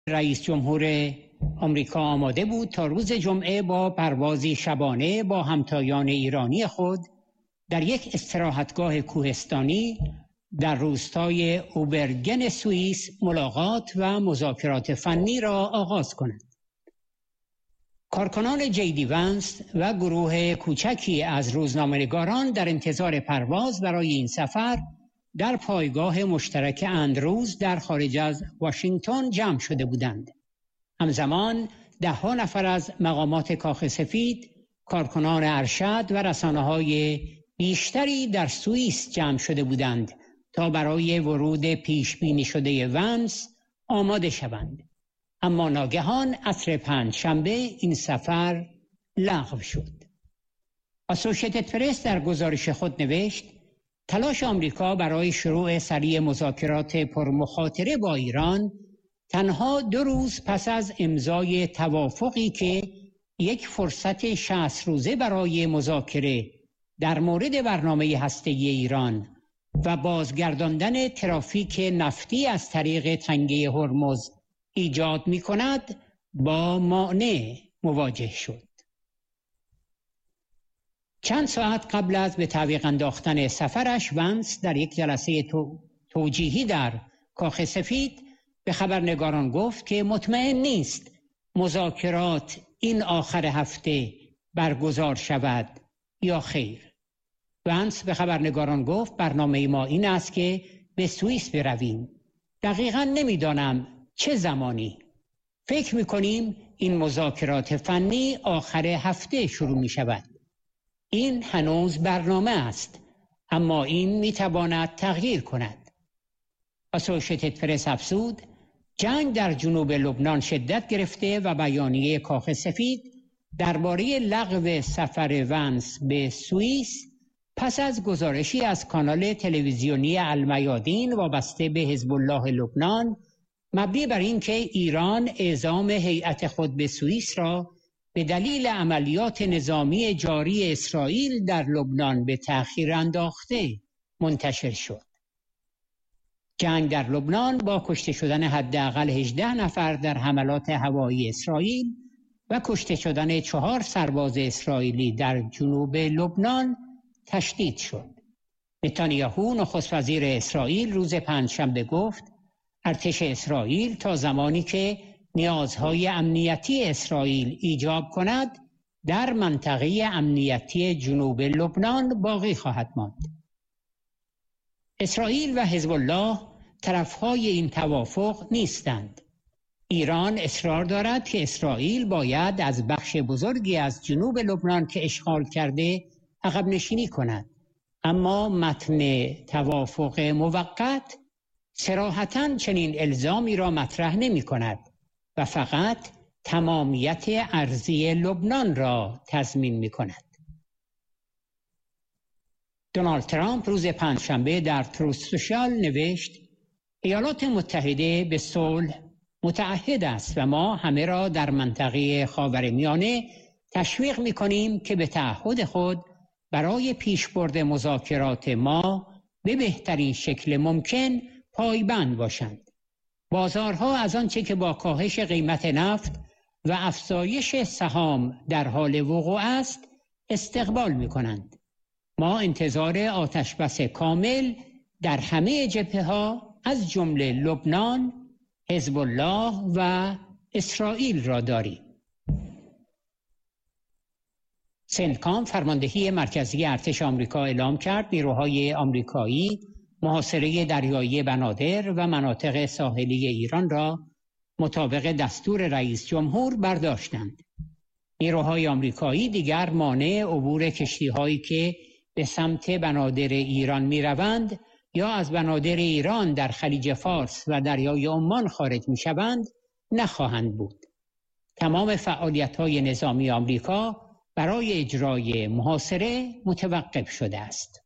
رئیس جمهور آمریکا آماده بود تا روز جمعه با پروازی شبانه با همتایان ایرانی خود در یک استراحتگاه کوهستانی در روستای اوبرگن سوئیس ملاقات و مذاکرات فنی را آغاز کند. کارکنان جی.دی. ونس و گروه کوچکی از روزنامه‌نگاران در انتظار پرواز برای این سفر در پایگاه مشترک اندروز در خارج از واشنگتن جمع شده بودند. همزمان ده‌ها نفر از مقامات کاخ سفید، کارکنان ارشد و رسانه‌های بیشتری در سوئیس جمع شده بودند تا برای ورود پیش بینی شده ونس آماده شوند. اما ناگهان عصر پنجشنبه این سفر لغو شد. اسوشیتد پرس در گزارش خود نوشت تلاش آمریکا برای شروع سریع مذاکرات پرمخاطره با ایران تنها 2 روز پس از امضای توافقی که یک فرصت 60 روزه برای مذاکره در مورد برنامه هسته‌ای ایران و بازگرداندن ترافیک نفتی از طریق تنگه هرمز ایجاد می کند با مانع مواجه شد. چند ساعت قبل از به تعویق انداختن سفرش ونس در یک جلسه توجیهی در کاخ سفید به خبرنگاران گفت که مطمئن نیست مذاکرات این آخر هفته برگزار شود یا خیر. ونس به خبرنگاران گفت برنامه ما این است که به سوئیس برویم. دقیقاً نمیدانم چه زمانی. فکر می‌کنیم این مذاکرات فنی آخر هفته شروع می شود. این هنوز برنامه است، اما این می‌تواند تغییر کند. اسوشیتد پرس افزود جنگ در جنوب لبنان شدت گرفته و بیانیه کاخ سفید درباره لغو سفر ونس به سوئیس پس از گزارشی از کانال تلویزیونی المیادین وابسته به حزب الله لبنان مبنی بر اینکه ایران اعزام هیئت خود به سوئیس را به دلیل عملیات نظامی جاری اسرائیل در لبنان به تأخیر انداخته منتشر شد. جنگ در لبنان با کشته شدن حداقل 18 نفر در حملات هوایی اسرائیل و کشته شدن 4 سرباز اسرائیلی در جنوب لبنان تشدید شد. نتانیاهو نخست وزیر اسرائیل روز پنجشنبه گفت ارتش اسرائیل تا زمانی که نیازهای امنیتی اسرائیل ایجاب کند در منطقه امنیتی جنوب لبنان باقی خواهد ماند. اسرائیل و حزب الله طرفهای این توافق نیستند. ایران اصرار دارد که اسرائیل باید از بخش بزرگی از جنوب لبنان که اشغال کرده عقب نشینی کند، اما متن توافق موقت صراحتاً چنین الزامی را مطرح نمی کند و فقط تمامیت ارضی لبنان را تضمین می کند. دونالد ترامپ روز پنجشنبه در تروث سوشال نوشت ایالات متحده به صلح متعهد است و ما همه را در منطقه خاورمیانه تشویق می کنیم که به تعهد خود برای پیشبرد مذاکرات ما به بهترین شکل ممکن پایبند باشند. بازارها از آنچه که با کاهش قیمت نفت و افزایش سهام در حال وقوع است استقبال می کنند. ما انتظار آتشبس کامل در همه جبهه‌ها از جمله لبنان، حزب الله و اسرائیل را داریم. سنتکام فرماندهی مرکزی ارتش آمریکا اعلام کرد نیروهای آمریکایی محاصره دریایی بنادر و مناطق ساحلی ایران را مطابق دستور رئیس جمهور برداشتند. نیروهای آمریکایی دیگر مانع عبور کشتی‌هایی که به سمت بنادر ایران می‌روند یا از بنادر ایران در خلیج فارس و دریای عمان خارج می‌شوند نخواهند بود. تمام فعالیت‌های نظامی آمریکا برای اجرای محاصره متوقف شده است.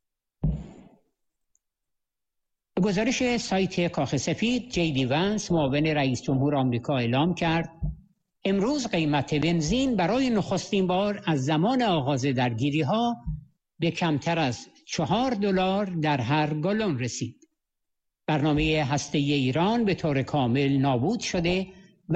به گزارش سایت کاخ سفید، جی.دی. ونس معاون رئیس جمهور آمریکا اعلام کرد امروز قیمت بنزین برای نخستین بار از زمان آغاز درگیری‌ها به کمتر از $4 در هر گالن رسید. برنامه هسته‌ای ایران به طور کامل نابود شده